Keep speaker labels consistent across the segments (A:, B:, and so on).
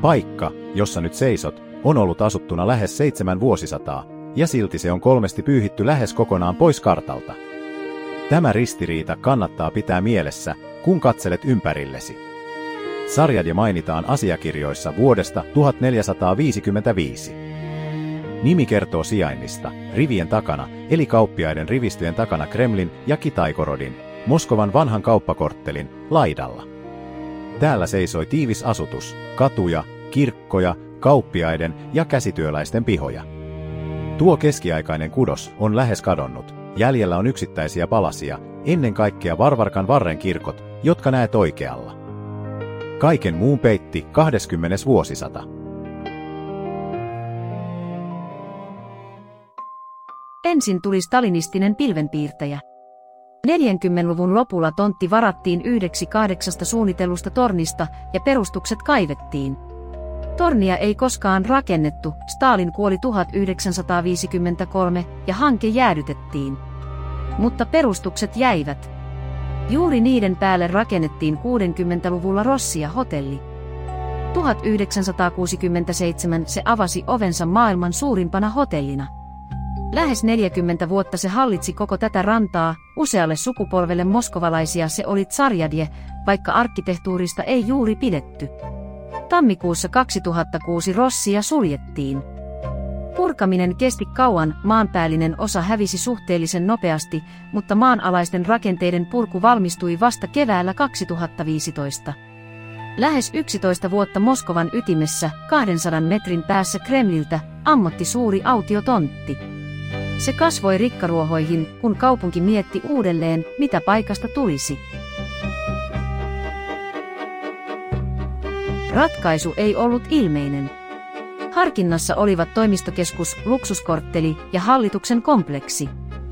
A: Paikka, jossa nyt seisot, on ollut asuttuna lähes 7 vuosisataa, ja silti se on kolmesti pyyhitty lähes kokonaan pois kartalta. Tämä ristiriita kannattaa pitää mielessä, kun katselet ympärillesi. Sarjadje mainitaan asiakirjoissa vuodesta 1455. Nimi kertoo sijainnista, rivien takana, eli kauppiaiden rivistöjen takana Kremlin ja Kitaigorodin, Moskovan vanhan kauppakorttelin, laidalla. Täällä seisoi tiivis asutus, katuja, kirkkoja, kauppiaiden ja käsityöläisten pihoja. Tuo keskiaikainen kudos on lähes kadonnut. Jäljellä on yksittäisiä palasia, ennen kaikkea Varvarkan Varren kirkot, jotka näet oikealla. Kaiken muun peitti 20. vuosisata.
B: Ensin tuli stalinistinen pilvenpiirtäjä. 40-luvun lopulla tontti varattiin yhdeksi 8 suunnitellusta tornista ja perustukset kaivettiin. Tornia ei koskaan rakennettu, Stalin kuoli 1953 ja hanke jäädytettiin. Mutta perustukset jäivät. Juuri niiden päälle rakennettiin 60-luvulla Rossia-hotelli. 1967 se avasi ovensa maailman suurimpana hotellina. Lähes 40 vuotta se hallitsi koko tätä rantaa, usealle sukupolvelle moskovalaisia se oli Sarjadje, vaikka arkkitehtuurista ei juuri pidetty. Tammikuussa 2006 Rossia suljettiin. Purkaminen kesti kauan, maanpäällinen osa hävisi suhteellisen nopeasti, mutta maanalaisten rakenteiden purku valmistui vasta keväällä 2015. Lähes 11 vuotta Moskovan ytimessä, 200 metrin päässä Kremliltä, ammotti suuri autiotontti. Se kasvoi rikkaruohoihin, kun kaupunki mietti uudelleen, mitä paikasta tulisi. Ratkaisu ei ollut ilmeinen. Harkinnassa olivat toimistokeskus, luksuskortteli ja hallituksen kompleksi.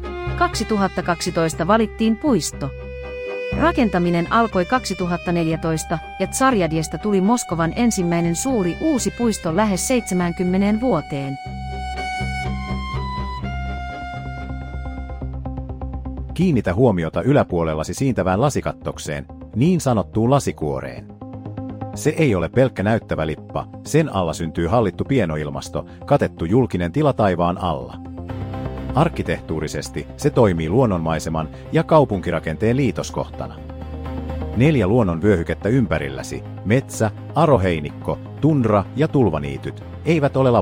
B: 2012 valittiin puisto. Rakentaminen alkoi 2014 ja Sarjadjesta tuli Moskovan ensimmäinen suuri uusi puisto lähes 70 vuoteen.
A: Kiinnitä huomiota yläpuolellasi siintävään lasikattokseen, niin sanottuun lasikuoreen. Se ei ole pelkkä näyttävä lippa, sen alla syntyy hallittu pienoilmasto, katettu julkinen tila taivaan alla. Arkkitehtuurisesti se toimii luonnonmaiseman ja kaupunkirakenteen liitoskohtana. 4 luonnonvyöhykettä ympärilläsi, metsä, aroheinikko, tundra ja tulvaniityt, eivät ole